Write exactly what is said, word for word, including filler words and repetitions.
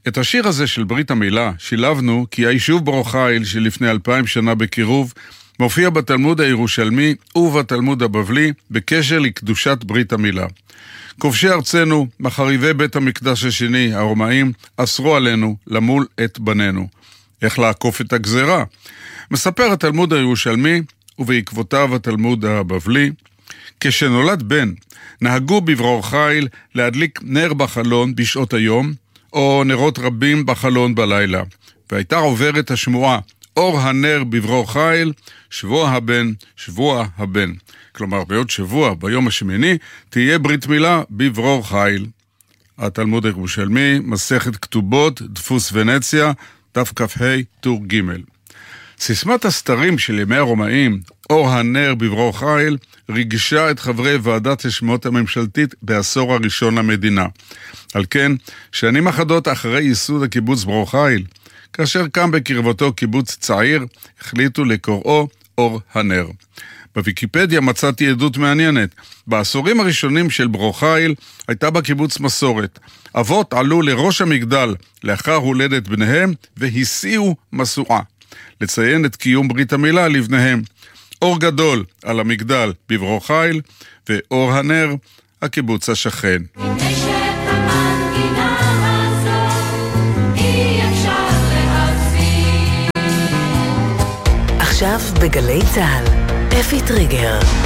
את השיר הזה של ברית המילה שילבנו כי היישוב ברור חיל שלפני אלפיים שנה בקירוב מופיע בתלמוד הירושלמי ובתלמוד הבבלי בקשר לקדושת ברית המילה. כובשי ארצנו, מחריבי בית המקדש השני, הרומאים, אסרו עלינו למול את בנינו. איך לעקוף את הגזרה? מספר התלמוד הירושלמי ובעקבותיו התלמוד הבבלי, כשנולד בן, נהגו בברור חיל להדליק נר בחלון בשעות היום, או נרות רבים בחלון בלילה. והייתה עוברת השמועה, אור הנר בברור חיל, שבוע הבן, שבוע הבן. כלומר, בעוד שבוע, ביום השמיני, תהיה ברית מילה בברור חיל. התלמוד הירושלמי, מסכת כתובות, דפוס ונציה, דף כ"ה, טור ג'. סיסמת הסתרים של ימי הרומאים, אור הנר בברור חיל, ריגשה את חברי ועדת השמות הממשלתית בעשור הראשון למדינה. על כן, שנים אחדות אחרי ייסוד הקיבוץ ברור חיל, כאשר קם בקרבתו קיבוץ צעיר, החליטו לקוראו אור הנר. בוויקיפדיה מצאתי עדות מעניינת. בעשורים הראשונים של ברור חיל הייתה בקיבוץ מסורת. אבות עלו לראש המגדל לאחר הולדת בניהם והסיעו מסועה. לציין את קיום ברית המילה לבניהם. אור גדול על המגדל בברור חיל ואור הנר הקיבוץ השכן. עכשיו בגלי צהל, אפי טריגר.